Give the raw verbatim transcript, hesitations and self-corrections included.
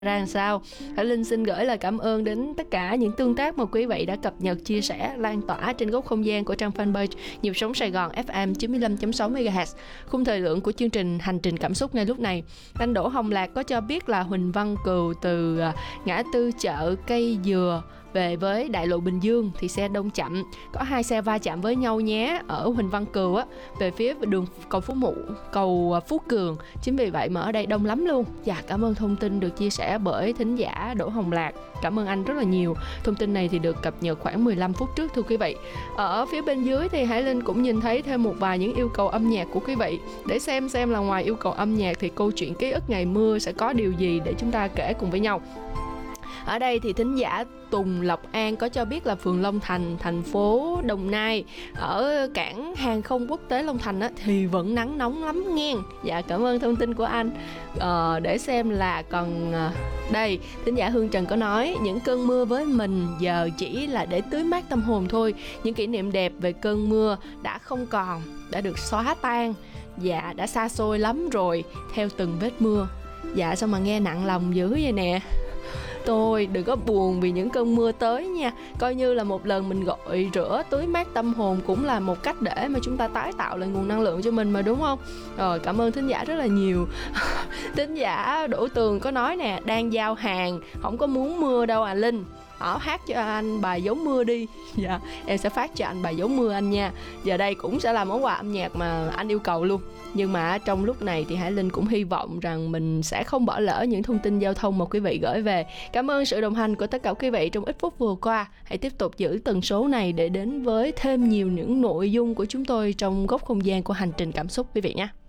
ra làm sao. Hải Linh xin gửi lời cảm ơn đến tất cả những tương tác mà quý vị đã cập nhật, chia sẻ, lan tỏa trên góc không gian của trang fanpage Nhịp Sống Sài Gòn ép em chín mươi lăm phẩy sáu mê ga héc. Khung thời lượng của chương trình Hành trình cảm xúc ngay lúc này. Anh Đỗ Hồng Lạc có cho biết là Huỳnh Văn Cừu từ ngã tư chợ Cây Dừa về với đại lộ Bình Dương thì xe đông chậm, có hai xe va chạm với nhau nhé, ở Huỳnh Văn Cừu á, về phía đường cầu Phú Mụ, cầu Phú Cường. Chính vì vậy mà ở đây đông lắm luôn. Dạ, cảm ơn thông tin được chia sẻ bởi thính giả Đỗ Hồng Lạc. Cảm ơn anh rất là nhiều. Thông tin này thì được cập nhật khoảng mười lăm phút trước thưa quý vị. Ở phía bên dưới thì Hải Linh cũng nhìn thấy thêm một vài những yêu cầu âm nhạc của quý vị. Để xem xem là ngoài yêu cầu âm nhạc thì câu chuyện ký ức ngày mưa sẽ có điều gì để chúng ta kể cùng với nhau. Ở đây thì thính giả Tùng Lộc An có cho biết là phường Long Thành, thành phố Đồng Nai, ở cảng hàng không quốc tế Long Thành á, thì vẫn nắng nóng lắm nghe. Dạ, cảm ơn thông tin của anh. ờ, Để xem là còn đây, thính giả Hương Trần có nói những cơn mưa với mình giờ chỉ là để tưới mát tâm hồn thôi. Những kỷ niệm đẹp về cơn mưa đã không còn, đã được xóa tan. Dạ, đã xa xôi lắm rồi, theo từng vết mưa. Dạ, sao mà nghe nặng lòng dữ vậy nè. Tôi đừng có buồn vì những cơn mưa tới nha. Coi như là một lần mình gội rửa, tưới mát tâm hồn cũng là một cách để mà chúng ta tái tạo lại nguồn năng lượng cho mình mà, đúng không? Rồi, cảm ơn thính giả rất là nhiều. Thính giả Đỗ Tường có nói nè, đang giao hàng, không có muốn mưa đâu à Linh. Họ hát cho anh bài Giống Mưa đi. Dạ, em sẽ phát cho anh bài Giống Mưa anh nha. Giờ đây cũng sẽ là món quà âm nhạc mà anh yêu cầu luôn. Nhưng mà trong lúc này thì Hải Linh cũng hy vọng rằng mình sẽ không bỏ lỡ những thông tin giao thông mà quý vị gửi về. Cảm ơn sự đồng hành của tất cả quý vị trong ít phút vừa qua. Hãy tiếp tục giữ tần số này để đến với thêm nhiều những nội dung của chúng tôi trong góc không gian của Hành trình cảm xúc quý vị nhé.